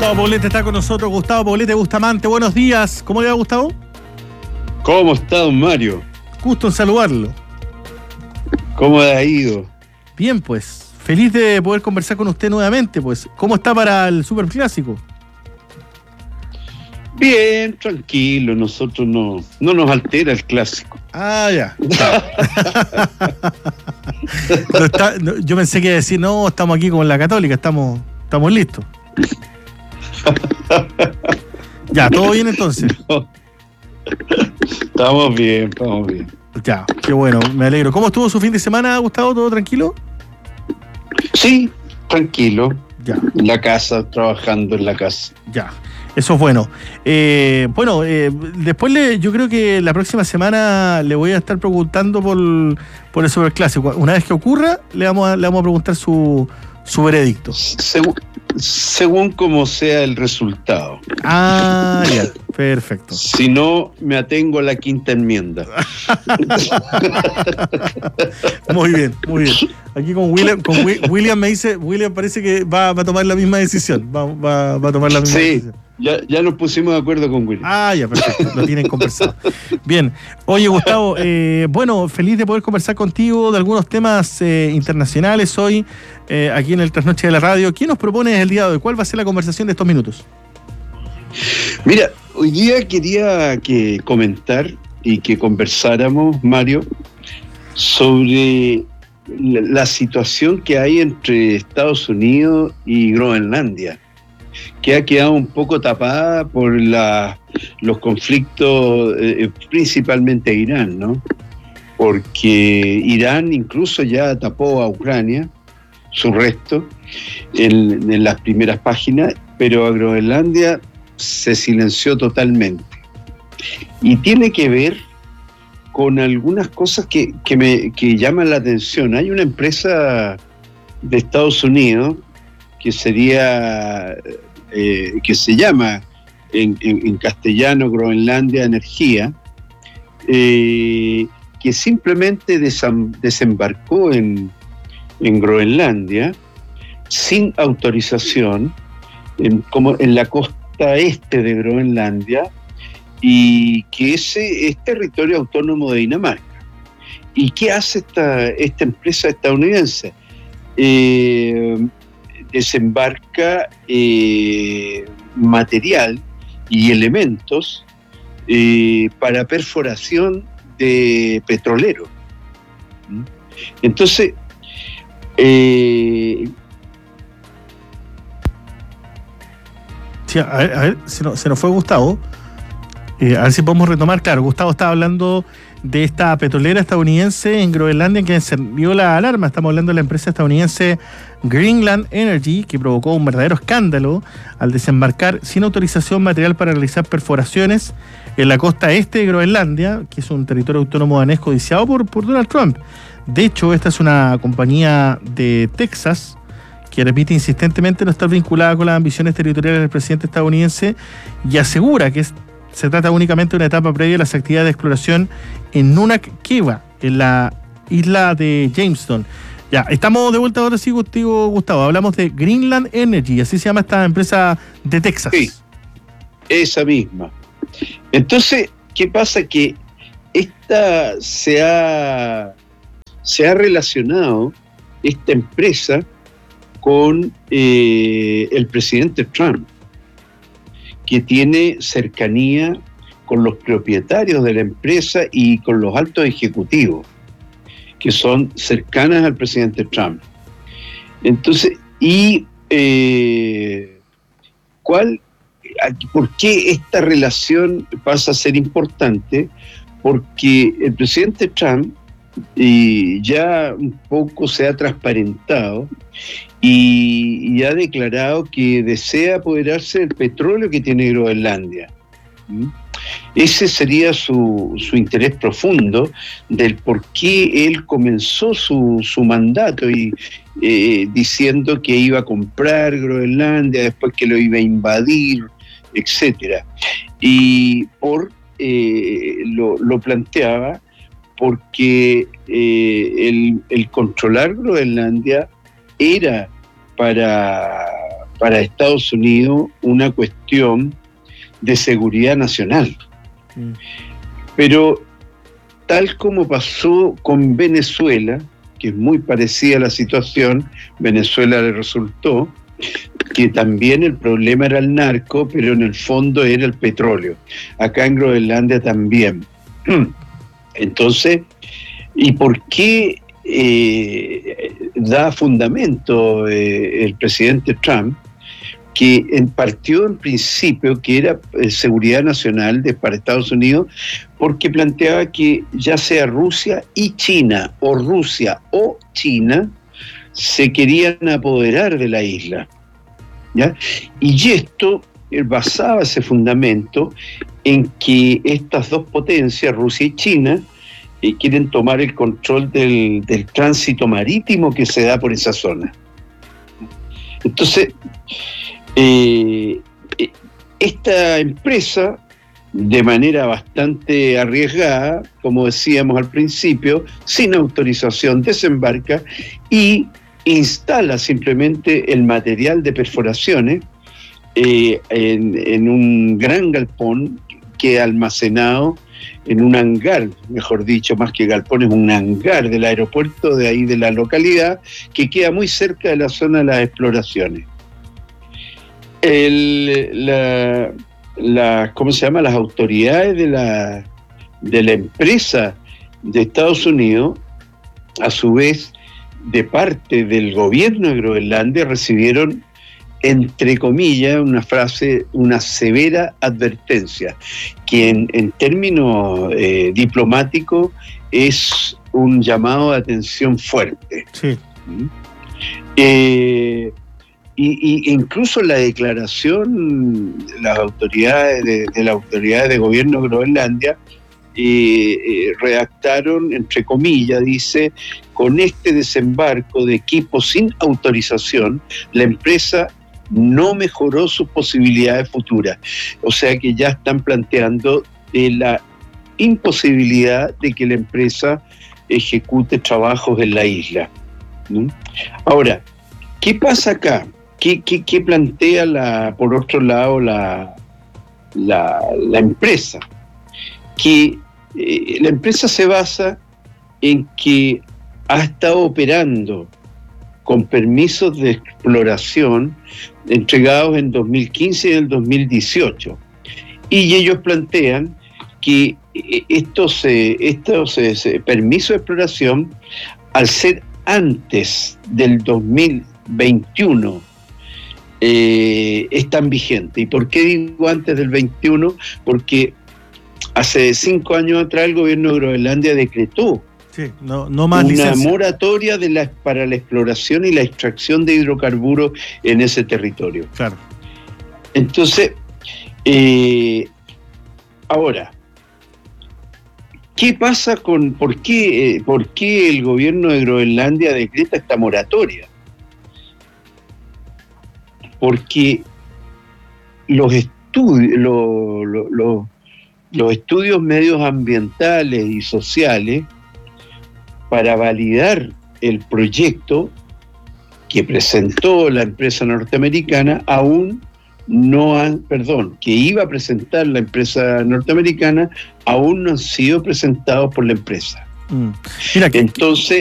Gustavo Poblete está con nosotros. Gustavo Poblete Bustamante, buenos días. ¿Cómo le va, Gustavo? ¿Cómo está, don Mario? Gusto en saludarlo. ¿Cómo ha ido? Bien, pues. Feliz de poder conversar con usted nuevamente, pues. ¿Cómo está para el Superclásico? Bien, tranquilo. Nosotros no nos altera el clásico. Ah, ya. Yo pensé que iba a decir, no, estamos aquí con la Católica, estamos listos. Ya, ¿todo bien entonces? No. Estamos bien. Ya, qué bueno, me alegro. ¿Cómo estuvo su fin de semana, Gustavo? ¿Todo tranquilo? Sí, tranquilo. Ya. En la casa, trabajando en la casa. Ya, eso es bueno. Después yo creo que la próxima semana le voy a estar preguntando por el Superclásico. Una vez que ocurra, le vamos a preguntar su veredicto. Según como sea el resultado. Ah, ya, perfecto. Si no, me atengo a la quinta enmienda. Muy bien. Aquí con William me dice, William parece que va a tomar la misma decisión. Va a tomar la misma decisión. Ya nos pusimos de acuerdo con William. Ah, ya, perfecto, lo tienen conversado. Bien, oye, Gustavo, feliz de poder conversar contigo de algunos temas internacionales hoy, aquí en el Trasnoche de la Radio. ¿Quién nos propone el día de hoy? ¿Cuál va a ser la conversación de estos minutos? Mira, hoy día quería que comentar y que conversáramos, Mario, sobre la situación que hay entre Estados Unidos y Groenlandia, que ha quedado un poco tapada por los conflictos, principalmente Irán, ¿no? Porque Irán incluso ya tapó a Ucrania, su resto, en las primeras páginas, pero a Groenlandia se silenció totalmente. Y tiene que ver con algunas cosas que llaman la atención. Hay una empresa de Estados Unidos que se llama en castellano Groenlandia Energía, que simplemente desembarcó en Groenlandia sin autorización, como en la costa este de Groenlandia, y que ese es territorio autónomo de Dinamarca. ¿Y qué hace esta empresa estadounidense? Desembarca material y elementos para perforación de petrolero. Entonces, sí, a ver, se nos fue Gustavo. A ver si podemos retomar. Claro, Gustavo estaba hablando de esta petrolera estadounidense en Groenlandia que encendió la alarma. Estamos hablando de la empresa estadounidense Greenland Energy, que provocó un verdadero escándalo al desembarcar sin autorización material para realizar perforaciones en la costa este de Groenlandia, que es un territorio autónomo danés codiciado por Donald Trump. De hecho, esta es una compañía de Texas que repite insistentemente no estar vinculada con las ambiciones territoriales del presidente estadounidense y asegura que se trata únicamente de una etapa previa a las actividades de exploración en Nunak Keva, en la isla de Jamestown. Ya, estamos de vuelta ahora sí contigo, Gustavo. Hablamos de Greenland Energy, así se llama esta empresa de Texas. Sí, esa misma. Entonces, ¿qué pasa? Que esta se ha relacionado, esta empresa, con el presidente Trump, que tiene cercanía con los propietarios de la empresa y con los altos ejecutivos, que son cercanas al presidente Trump. Entonces, ¿por qué esta relación pasa a ser importante? Porque el presidente Trump ya un poco se ha transparentado y ha declarado que desea apoderarse del petróleo que tiene Groenlandia. Ese sería su interés profundo del por qué él comenzó su mandato y diciendo que iba a comprar Groenlandia, después que lo iba a invadir, etcétera. Y lo planteaba porque el controlar Groenlandia era para para Estados Unidos una cuestión de seguridad nacional. Pero tal como pasó con Venezuela, que es muy parecida a la situación, Venezuela le resultó que también el problema era el narco, pero en el fondo era el petróleo. Acá en Groenlandia también. Entonces, ¿y por qué da fundamento el presidente Trump que partió en principio que era seguridad nacional para Estados Unidos, porque planteaba que ya sea Rusia y China, o Rusia o China, se querían apoderar de la isla, ¿ya? Y esto basaba ese fundamento en que estas dos potencias, Rusia y China, quieren tomar el control del tránsito marítimo que se da por esa zona. Entonces, esta empresa, de manera bastante arriesgada, como decíamos al principio, sin autorización, desembarca y instala simplemente el material de perforaciones en un gran galpón que almacenado en un hangar, mejor dicho, más que galpón, es un hangar del aeropuerto de ahí de la localidad, que queda muy cerca de la zona de las exploraciones. ¿Cómo se llama? Las autoridades de la empresa de Estados Unidos, a su vez, de parte del gobierno de Groenlandia, recibieron, entre comillas, una severa advertencia, que en términos diplomáticos es un llamado de atención fuerte. Sí. Y incluso la declaración de las autoridades de gobierno de Groenlandia redactaron, entre comillas, dice: con este desembarco de equipos sin autorización, la empresa no mejoró sus posibilidades futuras. O sea que ya están planteando la imposibilidad de que la empresa ejecute trabajos en la isla. Ahora, ¿qué pasa acá? ¿Qué plantea por otro lado la empresa? Que la empresa se basa en que ha estado operando con permisos de exploración entregados en 2015 y en el 2018. Y ellos plantean que estos permisos de exploración, al ser antes del 2021, están vigentes. ¿Y por qué digo antes del 21? Porque hace 5 años atrás el gobierno de Groenlandia decretó no más una licencia. moratoria para la exploración y la extracción de hidrocarburos en ese territorio. Claro. Entonces, ahora, ¿qué pasa por qué el gobierno de Groenlandia decreta esta moratoria? Porque los estudios medioambientales y sociales para validar el proyecto que presentó la empresa norteamericana que iba a presentar la empresa norteamericana, aún no han sido presentados por la empresa. Mira, entonces